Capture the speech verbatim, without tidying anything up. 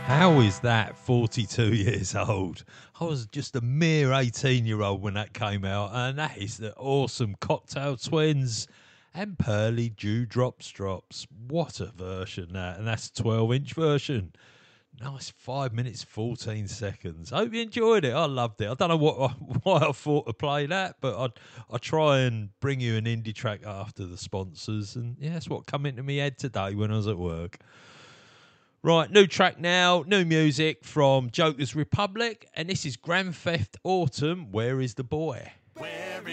How is that forty-two years old? I was just a mere eighteen year old when that came out, and that is the awesome Cocktail Twins and Pearly Dewdrops Drops. What a version that, and that's a twelve inch version. Nice, five minutes fourteen seconds. Hope you enjoyed it. I loved it. I don't know what why I thought to play that, but I'd I try and bring you an indie track after the sponsors, and yeah, that's what come into my head today when I was at work. Right, new track now, new music from Joker's Republic, and this is Grand Theft Autumn. Where is the boy? Where